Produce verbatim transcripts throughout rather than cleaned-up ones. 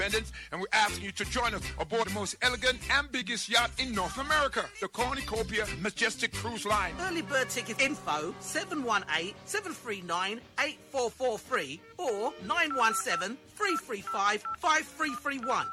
And we're asking you to join us aboard the most elegant and biggest yacht in North America, the Cornucopia Majestic Cruise Line. Early bird ticket info seven one eight, seven three nine, eight four four three or nine one seven, three three five, five three three one.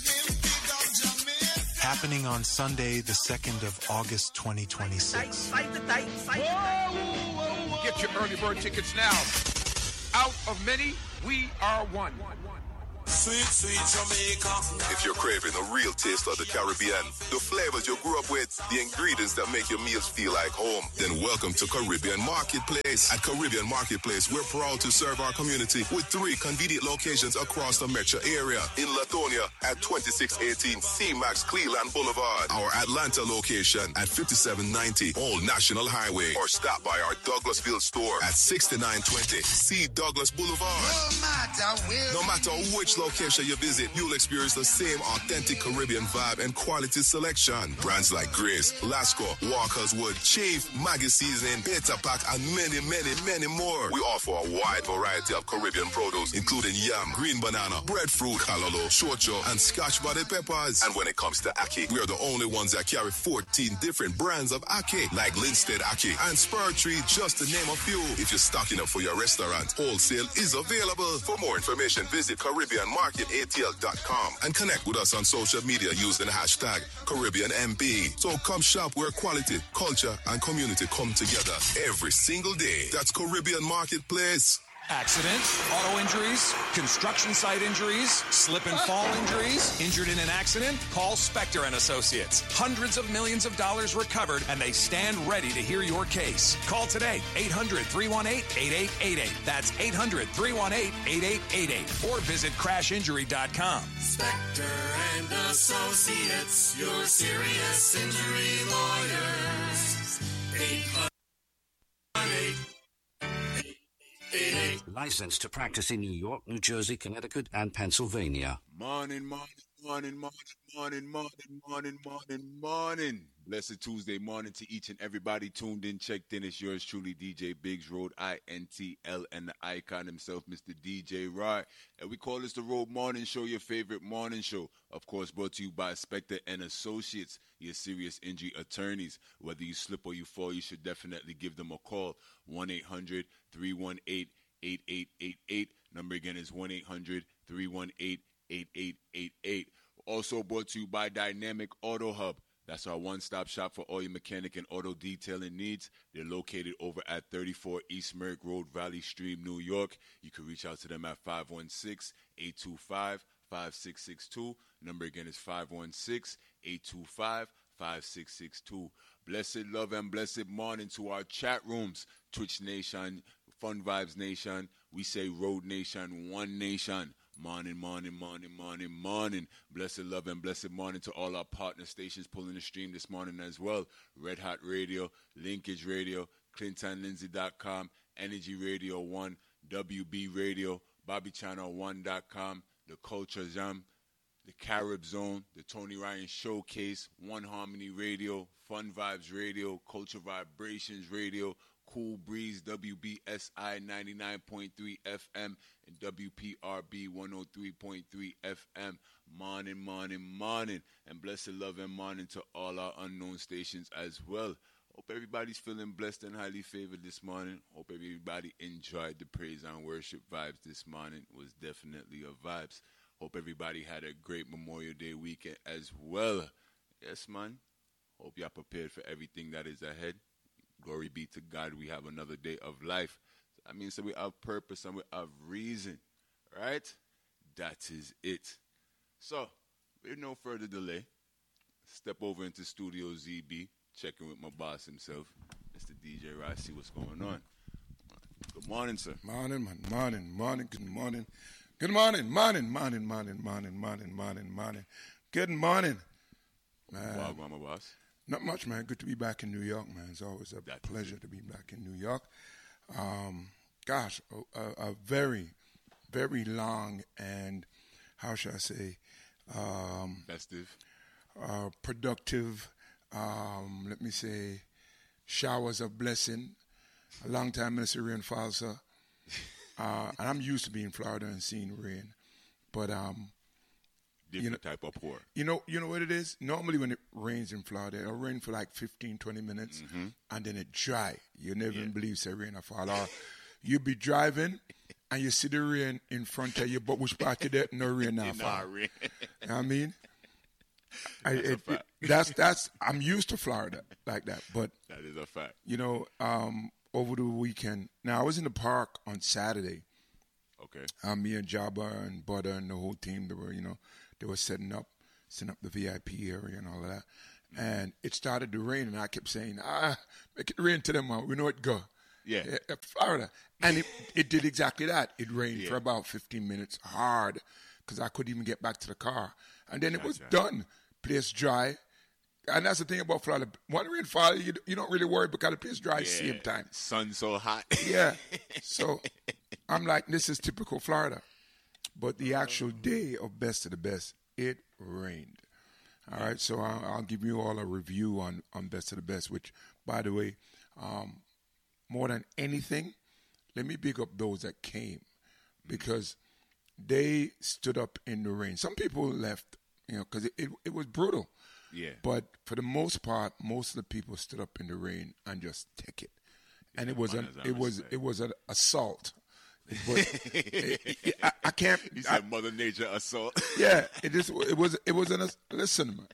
Happening on Sunday, the second of August, twenty twenty-six. Save the date, save the date. Get your early bird tickets now. Out of many, we are one. Sweet, sweet Jamaica. If you're craving a real taste of the Caribbean, the flavors you grew up with, the ingredients that make your meals feel like home, then welcome to Caribbean Marketplace. At Caribbean Marketplace, we're proud to serve our community with three convenient locations across the metro area. In Latonia at twenty-six eighteen C-Max Cleveland Boulevard. Our Atlanta location at fifty-seven ninety Old National Highway. Or stop by our Douglasville store at sixty-nine twenty C Douglas Boulevard. No matter where. No matter which location you visit, you'll experience the same authentic Caribbean vibe and quality selection. Brands like Grace, Lasco, Walker's Wood, Chief, Maggie Seasoning, Beta Pack, and many, many, many more. We offer a wide variety of Caribbean produce, including yam, green banana, breadfruit, callaloo, shocho, and scotch-buttered peppers. And when it comes to ackee, we are the only ones that carry fourteen different brands of ackee, like Linstead ackee and Spur Tree, just to name a few. If you're stocking up for your restaurant, wholesale is available. For more information, visit Caribbean Market A T L dot com and connect with us on social media using the hashtag Caribbean M P. So come shop where quality, culture, and community come together every single day. That's Caribbean Marketplace. Accidents, auto injuries, construction site injuries, slip and fall injuries, injured in an accident? Call Spector and Associates. Hundreds of millions of dollars recovered, and they stand ready to hear your case. Call today, eight hundred, three one eight, eight eight eight eight. That's eight hundred, three one eight, eight eight eight eight. Or visit crash injury dot com. Spector and Associates, your serious injury lawyers. eight hundred, Licensed to practice in New York, New Jersey, Connecticut, and Pennsylvania. Morning, morning, morning, morning, morning, morning, morning, morning, morning. Blessed Tuesday morning to each and everybody tuned in, checked in. It's yours truly, D J Biggs, Road I N T L, and the icon himself, Mister D J Rod. And we call this the Road Morning Show, your favorite morning show. Of course, brought to you by Spector and Associates, your serious injury attorneys. Whether you slip or you fall, you should definitely give them a call. one eight hundred, three one eight, eight eight eight eight. Number again is one eight hundred, three one eight, eight eight eight eight. Also brought to you by Dynamic Auto Hub. That's our one-stop shop for all your mechanic and auto detailing needs. They're located over at thirty-four East Merrick Road, Valley Stream, New York. You can reach out to them at five one six, eight two five, five six six two. Number again is five one six, eight two five, five six six two. Blessed love and blessed morning to our chat rooms. Twitch Nation, Fun Vibes Nation. We say Road Nation, One Nation. Morning, morning, morning, morning, morning. Blessed love and blessed morning to all our partner stations pulling the stream this morning as well. Red Hot Radio, Linkage Radio, Clinton Lindsay dot com, Energy Radio one, W B Radio, Bobby Channel one dot com, The Culture Jam, The Carib Zone, The Tony Ryan Showcase, One Harmony Radio, Fun Vibes Radio, Culture Vibrations Radio, Cool Breeze, W B S I ninety-nine point three F M, and W P R B one oh three point three F M. Morning, morning, morning. And blessed love and morning to all our unknown stations as well. Hope everybody's feeling blessed and highly favored this morning. Hope everybody enjoyed the praise and worship vibes this morning. It was definitely a vibes. Hope everybody had a great Memorial Day weekend as well. Yes, man. Hope y'all prepared for everything that is ahead. Glory be to God, we have another day of life. I mean, so we have purpose and we have reason, right? That is it. So, with no further delay, step over into Studio Z B, checking with my boss himself, Mister D J Rod, see what's going on. Good morning, sir. Morning, man. Morning, morning, good morning. Good morning, morning, morning, morning, morning, morning, morning, morning. Good morning, man. Welcome, my boss. Not much, man. Good to be back in New York, man. It's always a That's pleasure it. to be back in New York. Um, gosh, a, a, a very, very long and, how should I say, um, festive, uh, productive, um, let me say, showers of blessing. A long time Minister Rain Falls, sir. Uh, and I'm used to being in Florida and seeing rain. But um, different you know, type of pour. You know, you know what it is? Normally when it rains in Florida, it'll rain for like fifteen, twenty minutes, Mm-hmm. and then it dry. You never even believe say rain will fall. Or you be driving, and you see the rain in front of you, but which part of that no rain now fall. Nah, rain. You know what I mean? I, That's a it, fact. it, that's that's I'm used to Florida like that, but That is a fact. you know, um, over the weekend. Now I was in the park on Saturday. Okay. Um, me and Jabba and Butter and the whole team, they were, you know, they were setting up, setting up the V I P area and all of that. And it started to rain, and I kept saying, ah, make it rain to them, man. We know it go. Yeah. Yeah, Florida. And it, it did exactly that. It rained Yeah. for about fifteen minutes hard because I couldn't even get back to the car. And then it was Gotcha. done. Place dry. And that's the thing about Florida. One rain fall, you, you don't really worry because the place dry at the Yeah. same time. Sun so hot. Yeah. So I'm like, this is typical Florida. But the actual day of Best of the Best, it rained. All right. So I'll, I'll give you all a review on, on Best of the Best, which, by the way, um, more than anything, let me big up those that came because they stood up in the rain. Some people left, you know, because it, it, it was brutal. Yeah. But for the most part, most of the people stood up in the rain and just took it. And it was an manners and it was respect. it was an assault. But it, it, I, I can't. You I, said Mother Nature assault. yeah, it is. It was. It was an. Listen, man.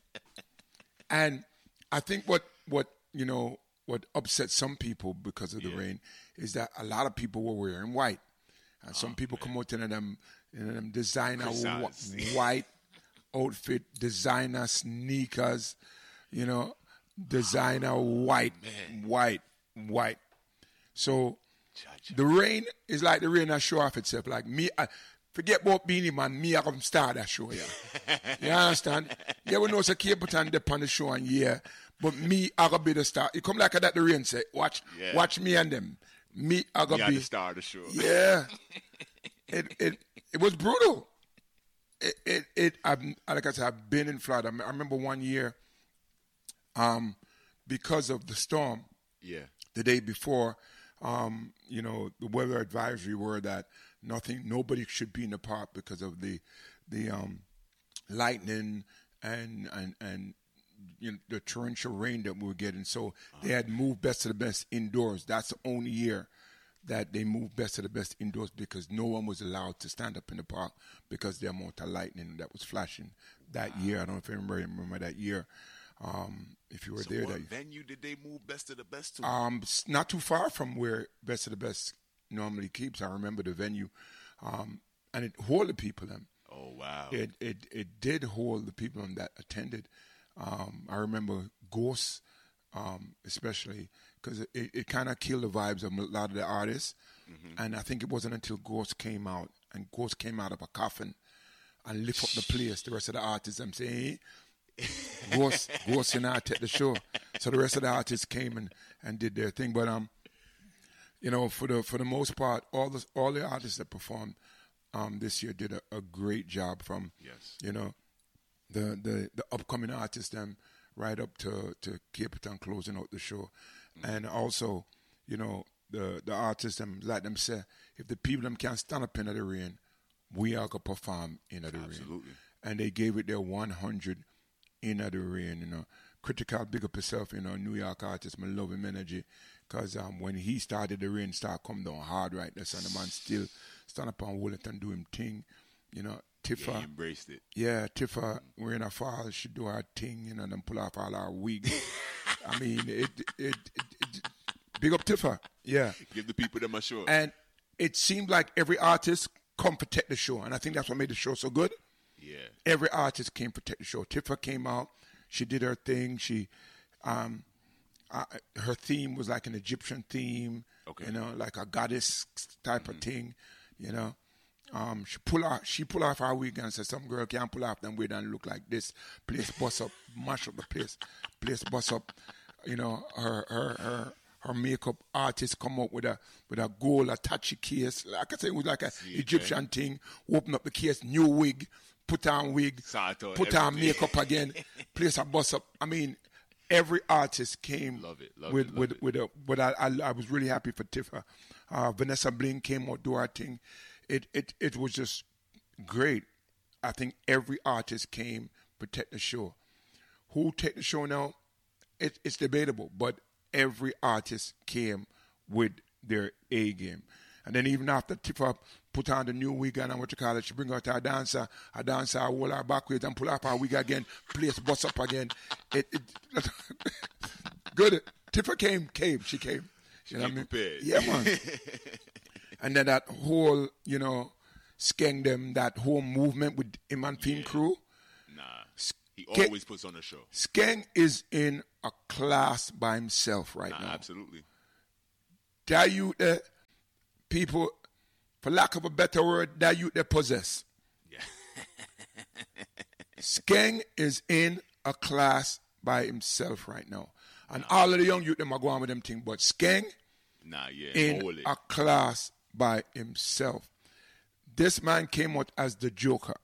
And I think what what you know what upset some people because of the Yeah. rain is that a lot of people were wearing white, and some people come out in them in them designer wh- Precise. white outfit, designer sneakers, you know, designer white, white, white. So the rain is like the rain that show off itself. Like me, I, forget about Beanie Man, me I come start that show, yeah. You understand? Yeah, we know it's a Cape Town dip on the show and yeah, but me I gonna be the star. It come like that the rain say, watch, Yeah. watch me and them. Me I gonna You be the star of the show. yeah. it it it was brutal. It it, it I've, like I said, I've been in Florida. I remember one year, um, because of the storm, Yeah. the day before, um, you know, the weather advisory were that nothing, nobody should be in the park because of the the um, lightning and and and you know, the torrential rain that we were getting. So they had moved Best of the Best indoors. That's the only year that they moved Best of the Best indoors because no one was allowed to stand up in the park because the amount of lightning that was flashing that year. I don't know if anybody remember that year. Um, if you were So there, what that venue did they move Best of the Best to? um, s- not too far from where Best of the Best normally keeps. I remember the venue, um, and it hold the people in. oh wow. It it it did hold the people in that attended. Um, I remember Ghost, um, especially because it, it, it kind of killed the vibes of a lot of the artists. Mm-hmm. And I think it wasn't until Ghost came out, and Ghost came out of a coffin and lift up the place. The rest of the artists, I'm saying, hey, Ghost, Ghost and I take the show. So the rest of the artists came and, and did their thing. But um, you know, for the for the most part, all the all the artists that performed um this year did a, a great job. From Yes. you know, the the the upcoming artists them right up to to Cape Town closing out the show, and also, you know, the the artists them like them say, if the people them can't stand up in the rain, we are gonna perform in the rain. Absolutely. And they gave it their one hundred in the rain. You know, Critical, big up yourself. You know, New York artist, I love him energy, cause um when he started, the rain start come down hard right there, so the man still stand up on Wellington do him thing. You know, Tifa. Yeah, he embraced it. Yeah, Tifa, we're in a fall. She do her thing, you know, then pull off all our wigs. I mean, it, it, it, it, big up Tifa. Yeah. Give the people them a show. And it seemed like every artist come protect the show. And I think that's what made the show so good. Yeah. Every artist came protect the show. Tifa came out. She did her thing. She, um, uh, her theme was like an Egyptian theme. Okay. You know, like a goddess type of thing, you know. Um, she pull off. She pull off her wig and said, "Some girl can't pull off them wig and look like this. Place bust up, mash up the place. Place bust up. You know, her her her her makeup artist come up with a with a gold attache case. Like I said, it was like a See, Egyptian man. thing. Open up the case, new wig, put on wig, Sato, put on everything. makeup again. Place a bust up. I mean, every artist came Love it, love with it, love with it. with a. But I, I I was really happy for Tifa. Uh, Vanessa Bling came out do her thing. It it it was just great. I think every artist came protect the show. Who take the show now? It, it's debatable, but every artist came with their A game. And then even after Tifa put on the new wig and what you call it, she bring out her dancer, her dancer, roll her backwards and pull up her wig again, place bust up again. It, it good. Tifa came, came, she came. She you know came what I mean? prepared. Yeah, man. And then that whole, you know, skeng them, that whole movement with him and Theme Yeah. Crew. Nah. He Skeng- always puts on a show. Skeng is in a class by himself right Nah, now. absolutely. That youth, uh, people, for lack of a better word, that youth they possess. Yeah. Skeng is in a class by himself right now. And all of the young youth them are going with them thing, but Skeng Nah, yeah. in hold it. a class by himself. This man came out as the Joker.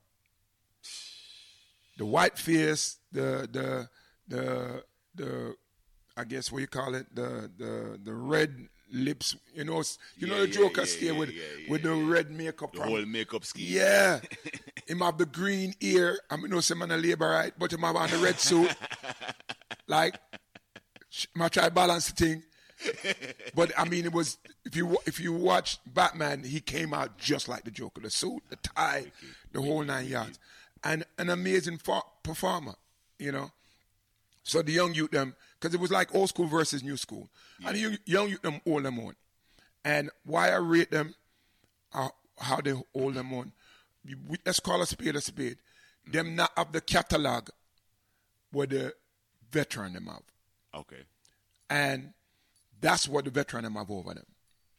The white face, the the the the I guess what you call it, the the the red lips, you know, you know Yeah, the yeah, Joker yeah, stay yeah, with yeah, yeah, with the yeah. red makeup. The from- whole makeup scheme. Yeah. Him have the green ear. I mean, no, some man a labor, right? But him have on the red suit. Like, sh- I try balance the thing. But I mean, it was if you if you watch Batman, he came out just like the Joker, the suit, the tie, the whole nine yards, and an amazing fa- performer, you know. So the young youth them, because it was like old school versus new school, and the young, young youth them hold them on, and why I rate them, uh, how they hold them on. We, we- let's call a spade a spade. Them not have the catalog where the veteran them have. Okay. And that's what the veteran them have over them.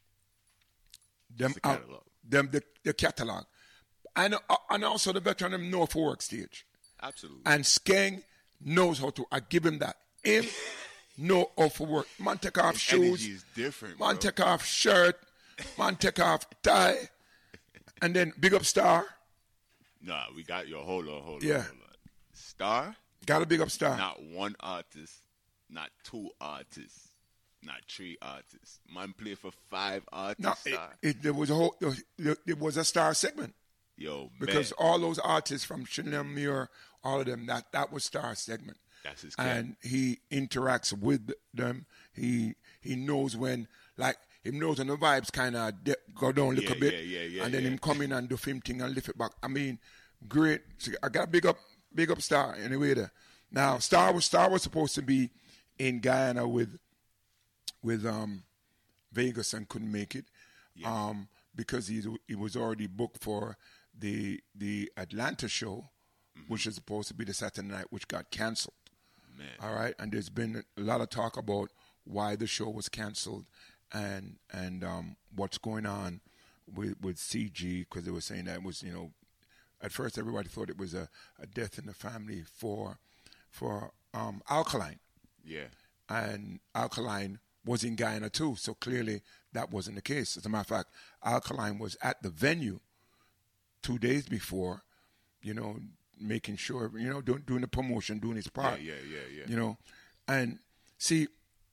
Them, the have- catalog. them the, the catalog. And, uh, and also the veteran them know for work stage. Absolutely. And Skeng knows how to. I give him that. Him know how to work. Man take off His shoes. energy is different, Man bro. take off shirt. Man take off tie. And then big up Star. Nah, we got your hold on, hold on, Yeah. hold on. Star, Got a big up Star. not one artist, not two artists, not three artists. Man play for five artists. No, it, Star. it, there was a whole. There, there was a Star segment. Yo, Because man, all those artists from Chanel Muir, all of them, that, that was Star segment. that's his cat. And he interacts with them. He he knows when, like, he knows when the vibes kind of de- go down a little Yeah, bit. yeah, yeah, yeah, and then yeah. him come in and do film thing and lift it back. I mean, great. So I got big up, big up Star anyway there. Now, Star was Star was supposed to be in Guyana with with um Vegas and couldn't make it. Um, because he he was already booked for the the Atlanta show, which is supposed to be the Saturday night, which got canceled. Man. All right, and there's been a lot of talk about why the show was canceled and and um, what's going on with with C G, because they were saying that it was, you know, at first everybody thought it was a, a death in the family for for um, Alkaline, Yeah. and Alkaline was in Guyana too, so clearly that wasn't the case. As a matter of fact, Alkaline was at the venue two days before, you know, making sure, you know, doing, doing the promotion, doing his part. Yeah, yeah, yeah, yeah. You know, and see,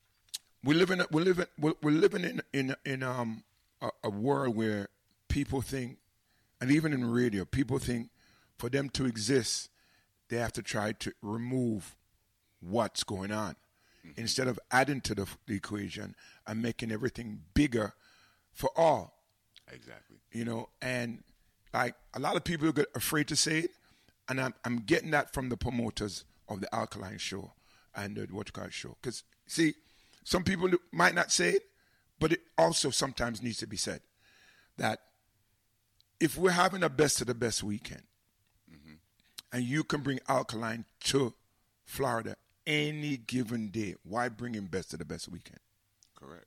we live in a, we live in we're, we're living in in in um a, a world where people think, and even in radio, people think for them to exist, they have to try to remove what's going on Mm-hmm. instead of adding to the, the equation and making everything bigger for all. Exactly. You know, and like a lot of people get afraid to say it, and I'm I'm getting that from the promoters of the Alkaline show and the what you call it show. Because see, some people might not say it, but it also sometimes needs to be said that if we're having a best of the best weekend, Mm-hmm. and you can bring Alkaline to Florida any given day, why bring him best of the best weekend? Correct.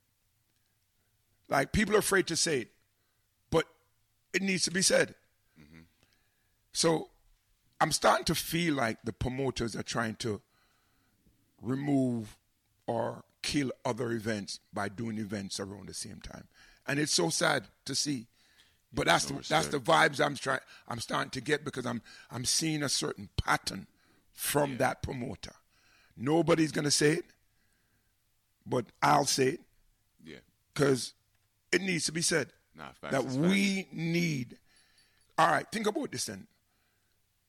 Like, people are afraid to say it, but it needs to be said. Mm-hmm. So I'm starting to feel like the promoters are trying to remove or kill other events by doing events around the same time. And it's so sad to see. But that's the, that's the vibes I'm trying I'm starting to get, because I'm I'm seeing a certain pattern from Yeah. that promoter. Nobody's gonna say it, but I'll say it, Yeah. because it needs to be said Nah, facts that is we need. All right, think about this then.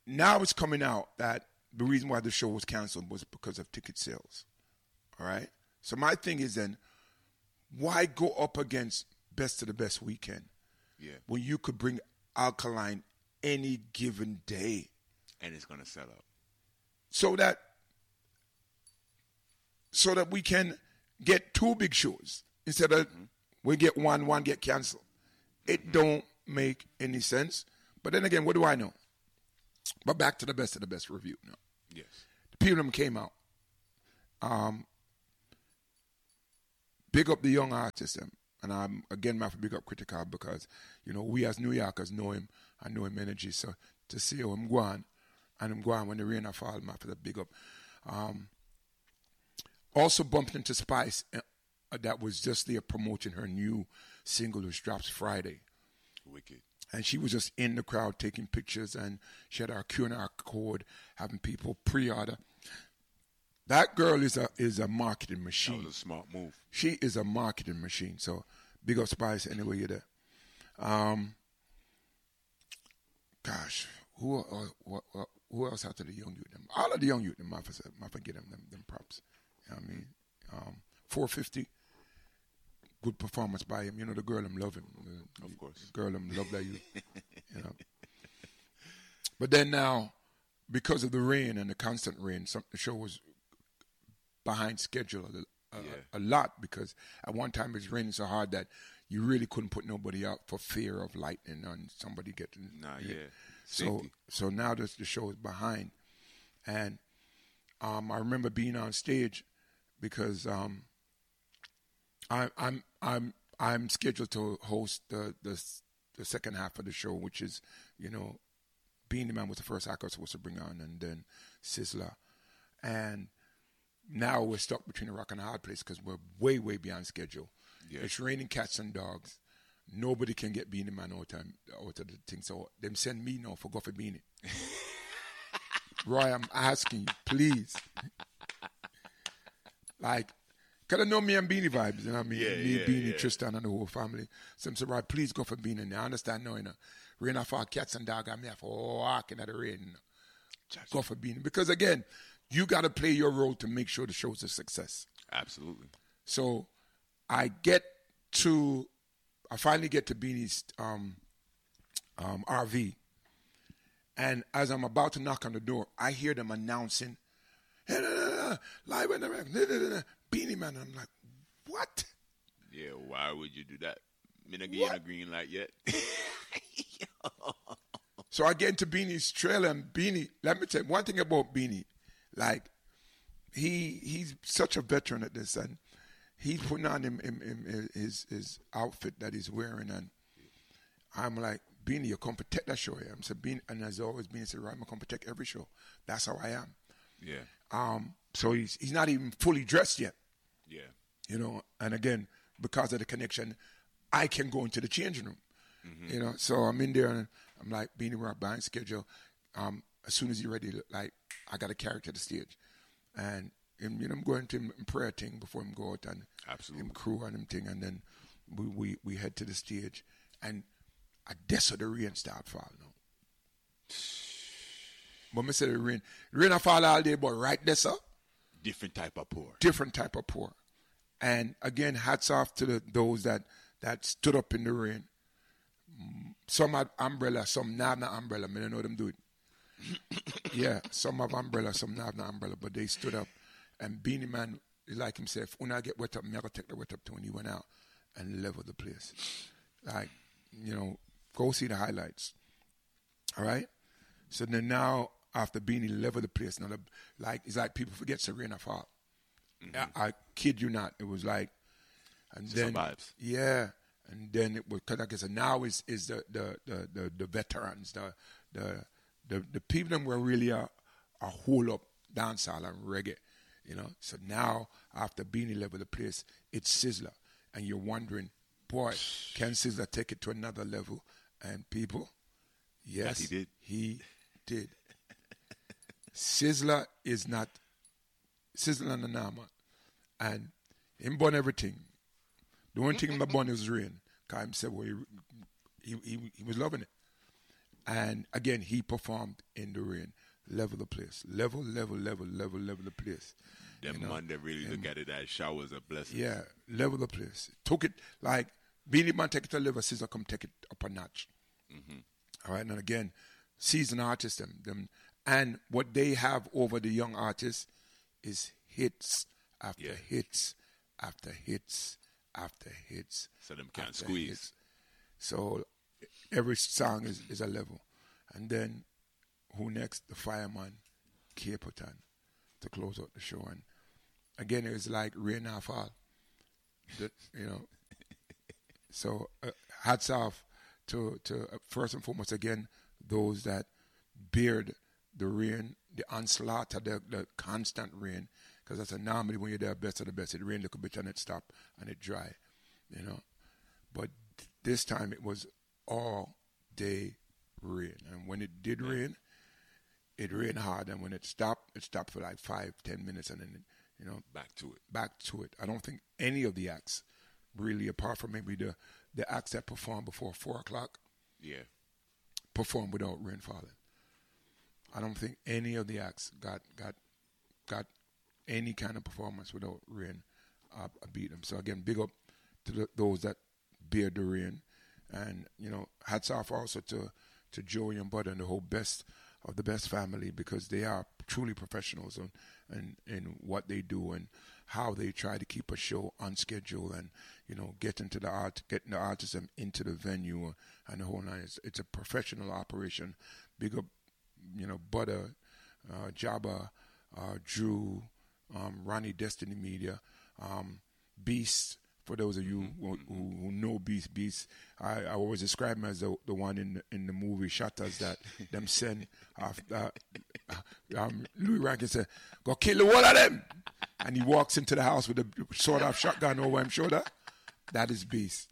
now it's coming out that the reason why the show was canceled was because of ticket sales. All right? So my thing is then, why go up against Best of the Best weekend Yeah. when you could bring Alkaline any given day? And it's going to sell out. So that so that we can get two big shows instead of mm-hmm. we get one, one get canceled. It mm-hmm. don't make any sense. But then again, what do I know? But back to the Best of the Best review now. Yes. The people them came out. Um, big up the young artists, them. And I'm, again, I have to big up Critical because, you know, we as New Yorkers know him. I know him energy. So to see how him go on, and him go on when the rain fall, I have to big up. Um, also bumped into Spice. Uh, that was just there promoting her new single, which drops Friday. Wicked. And she was just in the crowd taking pictures, and she had our Q and R code, having people pre-order. That girl is a is a marketing machine. That was a smart move. She is a marketing machine. So big up Spice anyway you're there. Um, gosh, who uh, what, what, who else out of the young youth? Them? All of the young youth. Them, I forget, I forget them, them them props. You know what I mean? Um, four fifty. Good performance by him. You know, the girl him love him. The, of course. The girl him love that you. You know. But then now, because of the rain and the constant rain, some, the show was behind schedule a, a, yeah. a lot because at one time it was raining so hard that you really couldn't put nobody out for fear of lightning and somebody getting Nah, hit. yeah. So Safety. so now this, the show is behind. And um, I remember being on stage because um, I, I'm I'm I'm scheduled to host the, the the second half of the show, which is, you know, Beanie Man was the first act I was supposed to bring on, and then Sizzla. And now we're stuck between a rock and a hard place because we're way, way beyond schedule. Yeah. It's raining cats and dogs. Nobody can get Beanie Man out, time, out of the thing. So them send me now for go for Beanie. Roy, I'm asking you, please. Like, because I know me and Beanie vibes, you know what I mean? Yeah, me, yeah, Beanie, yeah. Tristan, and the whole family. So I'm saying, Roy, please go for Beanie. And I understand now, you know, rain off our cats and dogs, and me have to walk in the rain. You know. Go for Beanie. Because, again, you got to play your role to make sure the show's a success. Absolutely. So I get to, I finally get to Beanie's um, um, R V. And as I'm about to knock on the door, I hear them announcing, hey, nah, nah, nah, live in the nah, nah, nah, Beanie Man. I'm like, what? Yeah, why would you do that? Me not getting a green light yet. So I get into Beanie's trailer, and Beanie, let me tell you one thing about Beanie. Like, he he's such a veteran at this, and he's putting on him, him, him, his his outfit that he's wearing, and I'm like, Beanie, you come protect that show here. I'm saying, Beanie, and as always, Beanie said, right, I'm gonna protect every show. That's how I am. Yeah. Um. So he's he's not even fully dressed yet. Yeah. You know, and again, because of the connection, I can go into the changing room. Mm-hmm. You know, so I'm in there and I'm like, Beanie, we're behind schedule. Um, as soon as you're ready, like, I got to carry to the stage. And, and you know, I'm going to him prayer thing before him go out and Absolutely. him crew and him thing. And then we, we, we head to the stage. And I guess the rain start falling now. But I said the rain, rain fall all day, but right there, sir. Different type of pour. Different type of pour. And again, hats off to the, those that, that stood up in the rain. Some had umbrella, some not have no umbrella. I don't know them do it. Yeah, some have umbrella, some not have no umbrella, but they stood up. And Beanie Man, like himself, when I get wet up, I'm going to take the wet up to when he went out and level the place. Like, you know, go see the highlights. All right? So then now, after Beanie level the place, now the, like, it's like people forget Serena Fall. Mm-hmm. I, I kid you not. It was like, and Just then, some vibes. yeah. And then it was, because like I said, now is is the the, the, the the veterans, the the the the people that were really a, a whole up dancehall and reggae, you know. So now after Beanie level the place, it's Sizzla, and you're wondering, boy, can Sizzla take it to another level? And people, yes, Yes, he did. He did. Sizzla is not Sizzla and the Nama, and him born everything. The only thing in my bun is rain. Because him said, well, he, he, he, he was loving it. And again, he performed in the rain. Level the place. Level, level, level, level, level the place. Them you know? man that really look at it as showers of blessings. Yeah, level the place. Took it like Beanie Man take it to level, Scissor come take it up a notch. Mm-hmm. All right, and again, seasoned artists, them, them, and what they have over the young artists is hits after Yeah. hits after hits after hits. So them can't after squeeze. hits. So every song is, is a level. And then who next? The Fireman, Caperton, to close out the show. And again, it was like rain or fall. That, you know. So uh, hats off to, to uh, first and foremost, again, those that beard the rain, the onslaught of the, the constant rain. Because that's a normally when you're there, best of the best. It rained a little bit and it stopped and it dry, you know. But this time it was all day rain. And when it did rain, it rained hard. And when it stopped, it stopped for like five, ten minutes. And then, you know. Back to it. Back to it. I don't think any of the acts really, apart from maybe the, the acts that performed before four o'clock, yeah, performed without rain falling. I don't think any of the acts got got got any kind of performance without rain uh, beat them. So again, big up to the, those that bear the rain, and you know, hats off also to to Joey and Bud and the whole best of the best family, because they are truly professionals in, in, in what they do and how they try to keep a show on schedule and, you know, getting to the art, getting the artists into the venue and the whole nine. It's, it's a professional operation. Big up, you know, Butter, uh, Jabba, uh, Drew, um, Ronnie Destiny Media, um, Beast. For those of you who, who, who know Beast, Beast, I, I always describe him as the, the one in the, in the movie Shutters that them send off. Uh, um, Louis Rankin said, "Go kill the one of them," and he walks into the house with a sawed-off shotgun over his shoulder. That is Beast.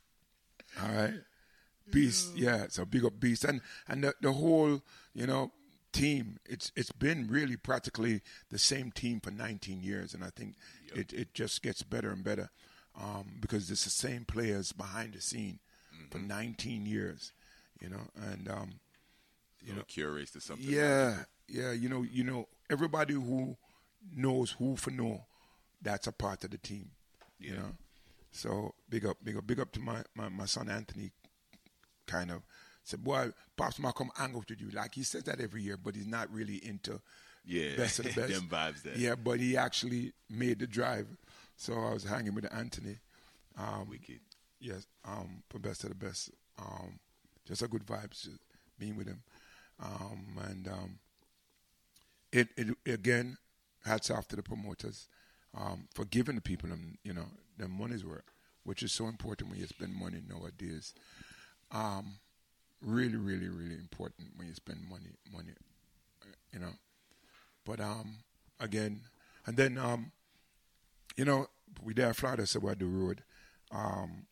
All right, Beast. Yeah, so big up Beast, and and the, the whole, you know, team. It's it's been really practically the same team for nineteen years, and I think yep. it it just gets better and better. Um, because it's the same players behind the scene mm-hmm. for nineteen years, you know, and um, you so know, curates to something. Yeah, yeah, you know, you know, everybody who knows who for know, that's a part of the team, yeah. you know. So big up, big up, big up to my, my, my son Anthony. Kind of said, "Boy, Pops, might come hang out with you." Like he says that every year, but he's not really into yeah best of the best. Them vibes there. Yeah, but he actually made the drive. So I was hanging with Anthony. Um, Wicked. Yes, um, for best of the best. Um, just a good vibes, just being with him. Um, and um, it, it again, hats off to the promoters um, for giving the people them, you know, their money's worth, which is so important when you spend money nowadays. Um, really, really, really important when you spend money, money, you know. But um, again, and then. Um, You know, we there in Florida, so we're the road. Um,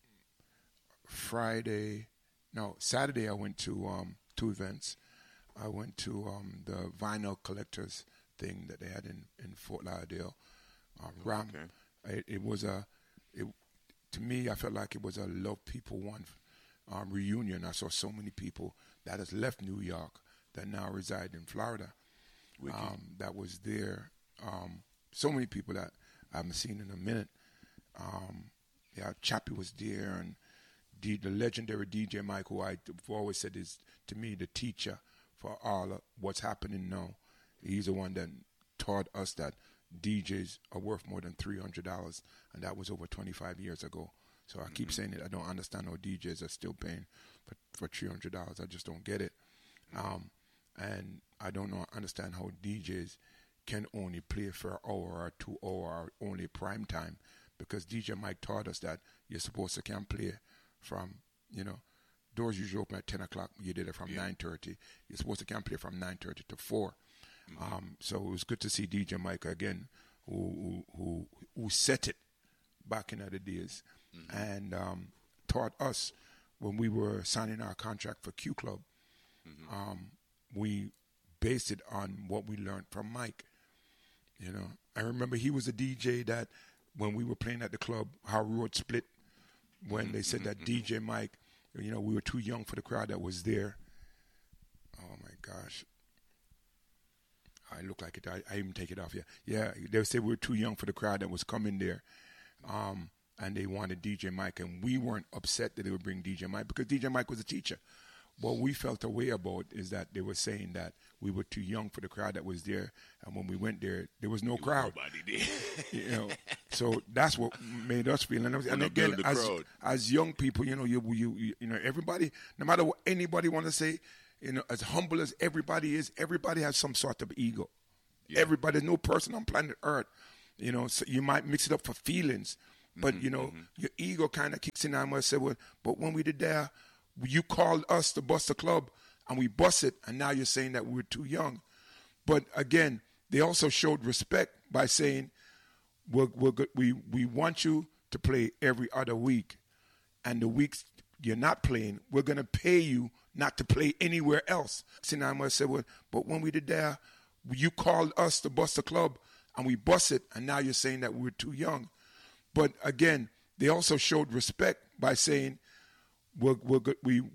Friday, no, Saturday I went to um, two events. I went to um, the vinyl collectors thing that they had in, in Fort Lauderdale. Um, Ram. Okay. It, it was a, it, to me, I felt like it was a Love People One um, reunion. I saw so many people that has left New York that now reside in Florida. Um, that was there. Um, so many people that I haven't seen in a minute. Um, yeah, Chappie was there, and D, the legendary D J Mike, who I've always said is, to me, the teacher for all of what's happening now. He's the one that taught us that D Js are worth more than three hundred dollars, and that was over twenty-five years ago. So I keep saying it. I don't understand how D Js are still paying for, for three hundred dollars. I just don't get it. Um, and I don't know, understand how D Js can only play for an hour or two hour or only prime time, because D J Mike taught us that you're supposed to can play from, you know, doors usually open at ten o'clock. You did it from yeah. nine thirty. You're supposed to can play from nine thirty to four. Mm-hmm. Um, so it was good to see D J Mike again, who who who set it back in the days, mm-hmm. and um, taught us when we were signing our contract for Q Club. Mm-hmm. Um, we based it on what we learned from Mike. You know, I remember he was a D J that when we were playing at the club, our road split when they said that D J Mike, you know, we were too young for the crowd that was there. gosh. I look like it. I, I even take it off. Yeah, yeah. They said we were too young for the crowd that was coming there, um, and they wanted D J Mike, and we weren't upset that they would bring D J Mike because D J Mike was a teacher. What we felt a way about is that they were saying that we were too young for the crowd that was there, and when we went there, there was no crowd. Nobody did. You know, so that's what made us feel. And, and again, as, as young people, you know, you, you you know, everybody, no matter what anybody want to say, you know, as humble as everybody is, everybody has some sort of ego. Yeah. Everybody, no person on planet Earth, you know, so you might mix it up for feelings, but mm-hmm, you know, mm-hmm. your ego kind of kicks in. I must say, well, but when we did there, you called us to bust the club, and we bust it, and now you're saying that we were too young. But again, they also showed respect by saying, we're, we're good. we we want you to play every other week, and the weeks you're not playing, we're going to pay you not to play anywhere else. So I must say, well, but when we did there, you called us to bust the club, and we bust it, and now you're saying that we're too young. But again, they also showed respect by saying, we're, we're good. we